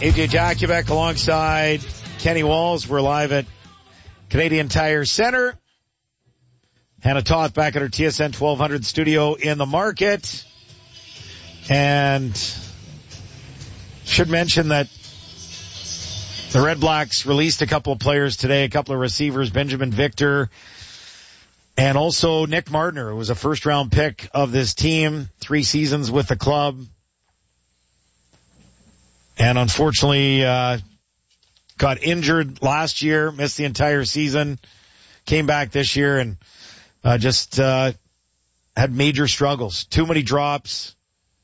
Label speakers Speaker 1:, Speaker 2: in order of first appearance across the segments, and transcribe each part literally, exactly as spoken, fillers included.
Speaker 1: A J Jakubek alongside Kenny Walls. We're live at Canadian Tire Center. Hannah Toth back at her T S N twelve hundred studio in the market. And should mention that the Red Blacks released a couple of players today, a couple of receivers, Benjamin Victor, and also Nick Mardner, who was a first-round pick of this team, three seasons with the club. And unfortunately, uh, got injured last year, missed the entire season, came back this year and, uh, just, uh, had major struggles. Too many drops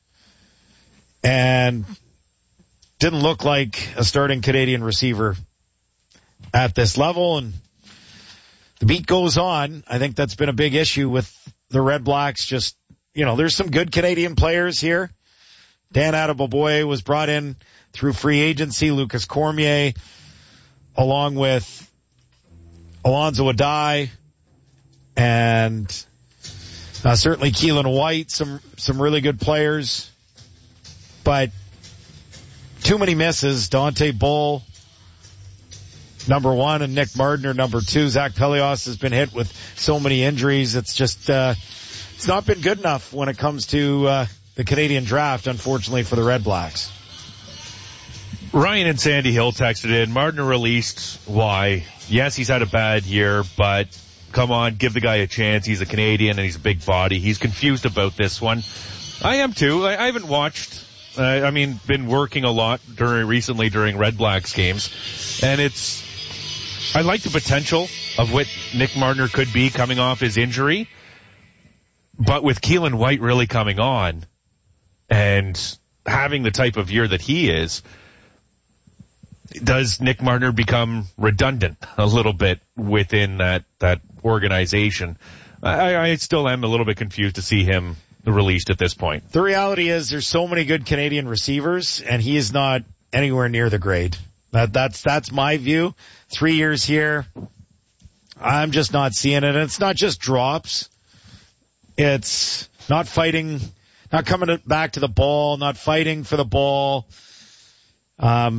Speaker 1: and didn't look like a starting Canadian receiver at this level. And the beat goes on. I think that's been a big issue with the Red Blacks. Just, you know, there's some good Canadian players here. Dan Adeboboye was brought in through free agency, Lucas Cormier, along with Alonzo Adai, and uh, certainly Keelan White, some some really good players. But too many misses. Dante Bull, number one, and Nick Mardner, number two. Zach Pelios has been hit with so many injuries. It's just, uh, it's not been good enough when it comes to uh, the Canadian draft, unfortunately, for the Red Blacks.
Speaker 2: Ryan and Sandy Hill texted in, Mardner released. Why? Yes, he's had a bad year, but come on, give the guy a chance. He's a Canadian and he's a big body. He's confused about this one. I am too. I, I haven't watched. Uh, I mean, been working a lot during recently during Red Blacks games, and it's. I like the potential of what Nick Mardner could be coming off his injury, but with Keelan White really coming on and having the type of year that he is, does Nick Mardner become redundant a little bit within that, that organization? I, I still am a little bit confused to see him released at this point.
Speaker 1: The reality is there's so many good Canadian receivers, and he is not anywhere near the grade. That, that's, that's my view. Three years here, I'm just not seeing it. And it's not just drops. It's not fighting, not coming back to the ball, not fighting for the ball. Um,